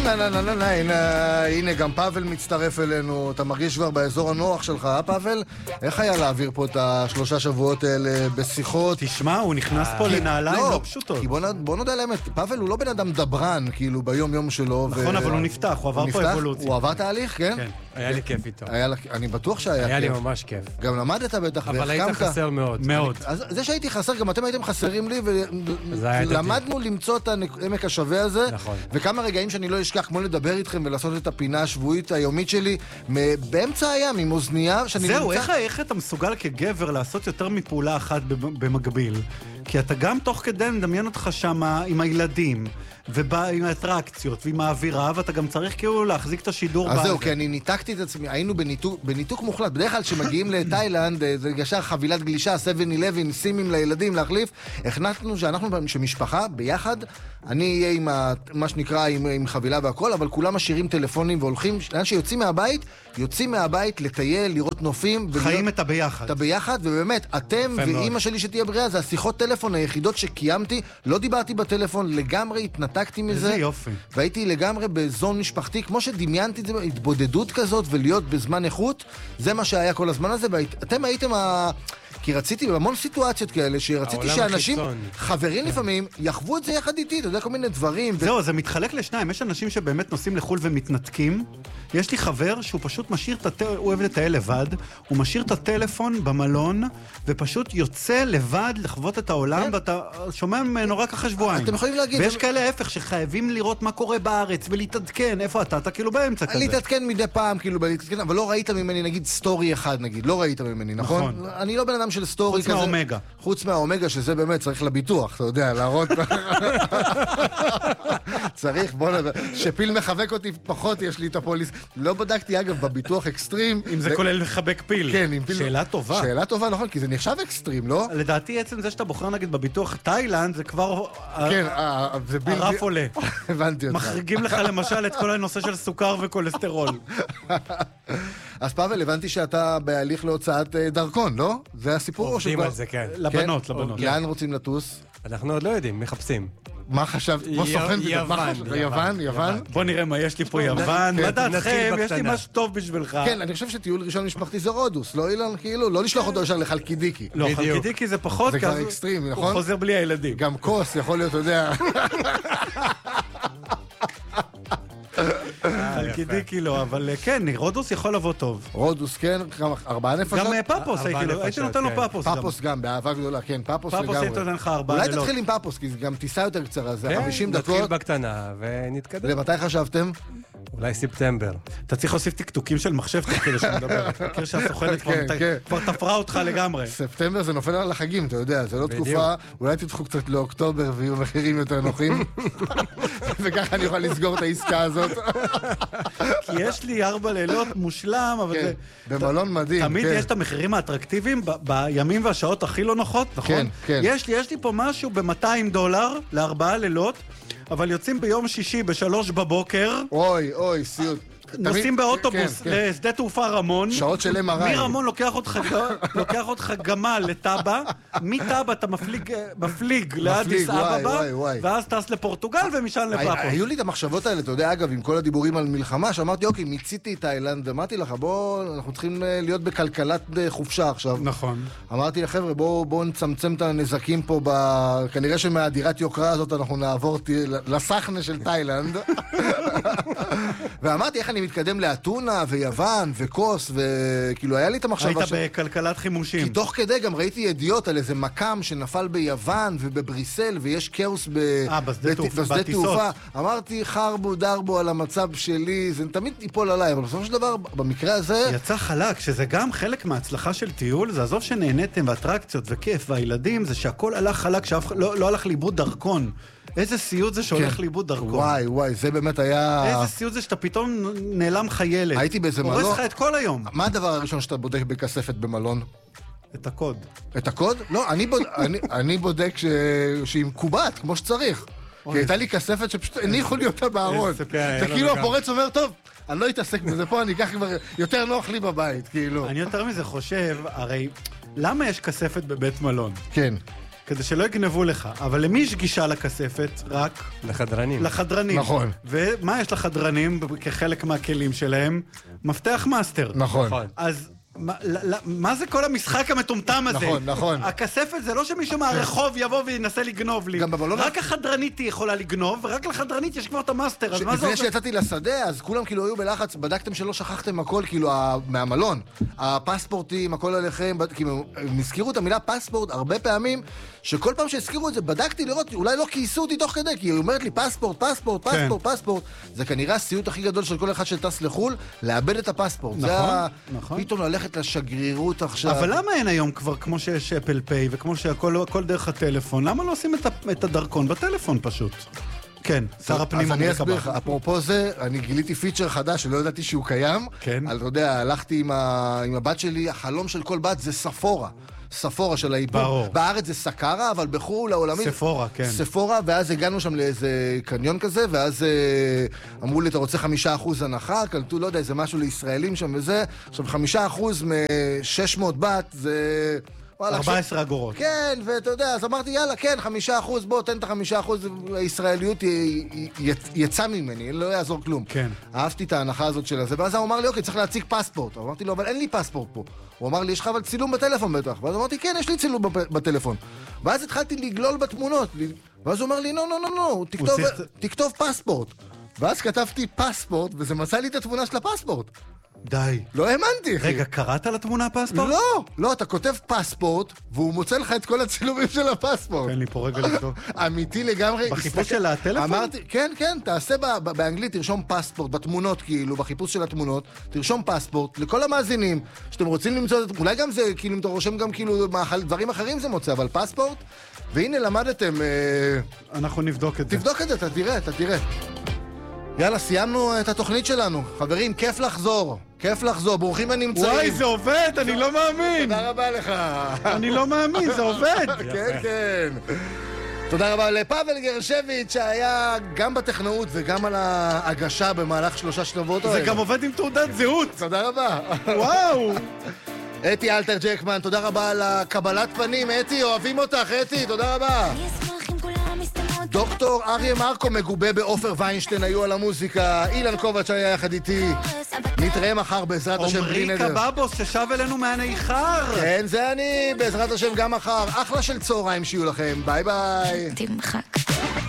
הנה גם פאבל מצטרף אלינו. אתה מרגיש כבר באזור הנוח שלך, פאבל? איך היה להעביר פה את השלושה שבועות האלה בשיחות? תשמע, הוא נכנס פה לנעליים לא פשוטות. כי בוא נודע לאמת, פאבל הוא לא בן אדם דברן, כאילו ביום יום שלו. נכון, אבל הוא נפתח, הוא עבר פה אבולוציה. הוא עבר תהליך, כן? כן, היה לי כיף איתו. אני בטוח שהיה כיף. היה לי ממש כיף. גם למדת בטח והחכמת. אבל היית חסר מאוד. מאוד. אז זה שהייתי חסר, גם אתם הייתם חסרים לי, ולמדנו למצוא את העמק השווה הזה. נכון. וכמה רגעים שאני לא אשכח, כמו לדבר איתכם ולעשות את הפינה השבועית היומית שלי, באמצע הים, עם אוזנייה, שאני זהו, איך אתה מסוגל כגבר לעשות יותר מפעולה אחת במקביל? כי אתה גם תוך כדי מדמיין אותך שם עם הילדים, ועם האטרקציות, ועם האווירה, ואתה גם צריך כאילו להחזיק את השידור. אז זהו, כי אני ניתקתי את עצמי, היינו בניתוק מוחלט. בדרך כלל שמגיעים לתאילנד, זה ישר חבילת גלישה, 7-11, סימים לילדים להחליף. הכנסנו שאנחנו שמשפחה ביחד, אני אהיה עם מה שנקרא עם חבילה והכל, אבל כולם משאירים טלפונים והולכים, לאן שיוצאים מהבית, יוצאים מהבית לטייל, לראות נופים. חיים את הביחד. את הביחד, ובאמת, אתם ואמא שלי שתהיה בריאה, זה השיחות טלפון היחידות שקיימתי, לא דיברתי בטלפון, לגמרי התנתקתי מזה. איזה יופי. והייתי לגמרי בזון משפחתי, כמו שדמיינתי את זה, התבודדות כזאת ולהיות בזמן איכות, זה מה שהיה כל הזמן הזה, ואתם הייתם כי רציתי בהמון סיטואציות כאלה, שרציתי שאנשים, חברים לפעמים, יחוו את זה יחד איתי, אתה יודע, כל מיני דברים. זהו, זה מתחלק לשניים. יש אנשים שבאמת נוסעים לחול ומתנתקים. יש לי חבר שהוא פשוט משאיר הוא אוהב לטייל לבד, הוא משאיר את הטלפון במלון, ופשוט יוצא לבד לחוות את העולם, ואתה שומע ממנו רק אחרי שבועיים. אתם יכולים להגיד... ויש כאלה ההפך, שחייבים לראות מה קורה בארץ, ולהתעדכן, איפה אתה כאילו באמצע כזה. להתעדכן מדי פעם, כאילו, אבל לא ראית ממני, נגיד, סטורי אחד, נגיד, לא ראית ממני, נכון? אני לא בן אדם של סטורי כזה. חוץ מהאומגה. חוץ מהאומגה, שזה באמת צריך לביטוח, אתה יודע, להראות... צריך, בוא נדע, שפיל מחבק אותי פחות, יש לי את הפוליס. לא בדקתי, אגב, בביטוח אקסטרים. אם זה כולל לחבק פיל. כן, עם פיל. שאלה טובה. שאלה טובה, נכון, כי זה נחשב אקסטרים, לא? לדעתי, עצם זה שאתה בוחר, נגיד, בביטוח תאילנד, זה כבר... כן, זה בלתי... הרף עולה. הבנתי אותך. מחריגים לך, למשל, את כל הנושא של סוכר וכולסטרול. אז פאבל, הבנתי שאתה בהליך להוצאת דרכון, לא? זה הסיפור? עובדים על זה, כן. לבנות. לאן רוצים לטוס? אנחנו עוד לא יודעים, מחפשים. מה חשבת? יוון? בוא נראה מה יש לי פה יוון. מה דעתכם? יש לי משהו טוב בשבילך. כן, אני חושב שטיול ראשון משפחתי זה רודוס. לא אילן, כאילו, לא לשלוח אותו ישר לחלקידיקי. לא, חלקידיקי זה פחות. זה כבר אקסטרים, נכון? הוא חוזר בלי הילדים. גם כוס, יכול להיות, אתה יודע... חלקידיקי לא, אבל כן, רודוס יכול לבוא טוב. רודוס, כן, 4 נפשות. גם פאפוס, הייתי נותן לו פאפוס. פאפוס גם, באהבה גדולה, כן, פאפוס לגמרי. פאפוס הייתי נותן לך 4 לילות. אולי תתחיל עם פאפוס, כי זה גם טיסה יותר קצרה, זה 50 דקות. נתחיל בקטנה ונתקדם. למתי חשבתם? אולי ספטמבר. אתה צריך להוסיף טקטוקים של מחשב כדי שנדבר. תכיר שהסוכנת כבר תפרה אותך לגמרי. ספטמבר זה נופל על החגים, אתה יודע, זה לא תקופה, אולי תדחו קצת לאוקטובר ויהיו מחירים יותר נוחים. וככה אני יכול לסגור את העסקה הזאת. כי יש לי 4 לילות מושלם, אבל זה... במלון מדהים. תמיד יש את המחירים האטרקטיביים בימים והשעות הכי לא נוחות, נכון? כן, כן. יש לי פה משהו $200 ל4 לילות, אבל יוצאים ביום שישי ב3 בבוקר. אוי, סיוט. נוסעים באוטובוס לשדה תעופה רמון. שעות של MRI. מרמון לוקח אותך גמל לטאבה, מטאבה אתה מפליג לאדיס אבבה, ואז טס לפורטוגל ומשם לפאפוס. היו לי את המחשבות האלה, אתה יודע, אגב, עם כל הדיבורים על מלחמה, שאמרתי, אוקיי, מיציתי את תאילנד, אמרתי לך, אנחנו צריכים להיות בכלכלת חופשה עכשיו. נכון. אמרתי לחבר'ה, בואו נצמצם את הנזקים פה, כנראה שמהדירת יוקרה הזאת אנחנו נעבור לסחנה של תאילנד. ואמרתי, איך אני מתקדם לאתונה ויוון וקוס, וכאילו היה לי את המחשבה... היית בכלכלת חימושים. כי תוך כדי גם ראיתי ידיעות על איזה מקם שנפל ביוון ובבריסל, ויש כאוס בשדה תעופה. אמרתי, חרבו דרבו על המצב שלי, זה תמיד ייפול עליי, אבל בסופו של דבר, במקרה הזה... יצא חלק, שזה גם חלק מההצלחה של טיול, זה עזוב שנהניתם ואטרקציות וכיף, והילדים, זה שהכל הלך חלק, לא הלך לאיבוד דרכון. איזה סיוט זה שהולך לאיבוד דרכון. וואי, זה באמת היה... איזה סיוט זה שאתה פתאום נעלם חיילת. הייתי באיזה מלון. הורס לך את כל היום. מה הדבר הראשון שאתה בודק בכספת במלון? את הקוד. את הקוד? לא, אני בודק שהיא מקובעת, כמו שצריך. כי הייתה לי כספת שפשוט הניחו לי אותה בארון. זה כאילו הפורץ אומר, טוב, אני לא אתעסק בזה פה, אני אקח כבר יותר נוח לי בבית, כאילו. אני יותר מזה חושב, הרי, למה יש כספת בבית מלון? כן. כדי שלא יגנבו לך. אבל למי יש גישה לכספת? רק לחדרנים. לחדרנים. נכון. ומה יש לחדרנים כחלק מהכלים שלהם? מפתח מאסטר. נכון. אז מה זה כל המשחק המטומטם הזה? נכון, נכון. הכספת זה לא שמישהו מהרחוב יבוא וינסה לגנוב לי. רק החדרנית יכולה לגנוב, ורק לחדרנית יש כבר את המאסטר. אז מה זה לפני שיצאתי לשדה, אז כולם כאילו היו בלחץ, בדקתם שלא שכחתם הכל, כאילו, מהמלון. הפספורטים, הכל עליכם, כאילו, הם הזכירו את המילה פספורט הרבה פעמים, שכל פעם שהזכירו את זה, בדקתי לראות, אולי לא כיסו אותי תוך כדי, כי היא אומרת לי פספורט, פספורט, פספורט, פספורט. זה כנראה הסיוט הכי גדול של כל אחד שטס לחול, לאבד את הפספורט. נכון. פתאום ללכת לשגרירות עכשיו. אבל למה אין היום כבר, כמו שיש אפל פיי, וכמו שהכל דרך הטלפון, למה לא עושים את הדרכון בטלפון פשוט? כן, שר הפנים. אז אני אסביר לך, אפרופו זה, אני גיליתי פיצ'ר חדש שלא ידעתי שהוא קיים. כן. אתה יודע, הלכתי עם הבת שלי, החלום של כל בת זה ספורה. ספורה של האיפור. ברור. בארץ זה סקרה, אבל בחו"ל העולמית... ספורה, כן. ספורה, ואז הגענו שם לאיזה קניון כזה, ואז אמרו לי, אתה רוצה 5% הנחה? קלטו, לא יודע, איזה משהו לישראלים שם וזה. עכשיו, 5% מ-600 בת זה... 14 אגורות. כן, ואתה יודע, אז אמרתי, יאללה, כן, 5%, בוא, תן את 5%, הישראליות יצא ממני, לא יעזור כלום. כן. אהבתי את ההנחה הזאת של זה, ואז הוא אמר לי, אוקיי, צריך להציג פספורט. אמרתי לו, אבל אין לי פספורט פה. הוא אמר לי, יש לך אבל צילום בטלפון בטח. ואז אמרתי, כן, יש לי צילום בטלפון. ואז התחלתי לגלול בתמונות. ואז הוא אמר לי, לא, תכתוב פספורט. ואז כתבתי פספורט, וזה מצא לי את התמונה של הפספורט. די. לא האמנתי, אחי. רגע, קראת על התמונה פספורט? לא, אתה כותב פספורט, והוא מוצא לך את כל הצילומים של הפספורט. תן לי פה רגע לבדוק. אמיתי לגמרי. בחיפוש של הטלפון? אמרתי, כן, תעשה באנגלית, תרשום פספורט, בתמונות כאילו, בחיפוש של התמונות, תרשום פספורט, לכל המאזינים, שאתם רוצים למצוא, אולי גם זה, כאילו, אם אתה רושם גם כאילו, דברים אחרים זה מוצא, אבל פספורט, והנה למדתם... אנחנו נבדוק את זה. תבדוק את זה, אתה תראה. יאללה, סיימנו את התוכנית שלנו. חברים, כיף לחזור, ברוכים הנמצאים. וואי, זה עובד, אני לא מאמין. תודה רבה לך. אני לא מאמין, זה עובד. כן. תודה רבה לפאבל גרשביץ' שהיה גם בטכנאות וגם על ההגשה במהלך 3 שבועות. זה גם עובד עם תעודת זהות. תודה רבה. וואו. אתי אלתר ג'קמן, תודה רבה על הקבלת פנים. אתי, אוהבים אותך, אתי, תודה רבה. דוקטור אריה מרקו מגובה באופר ויינשטיין היו על המוזיקה, אילן קובץ' היה יחד איתי. נתראה מחר בעזרת השם בלי נדר. עומרי קבבוס ששב אלינו מהניחר. כן, זה אני, בעזרת השם גם מחר. אחלה של צהריים שיהיו לכם, ביי ביי. תמחק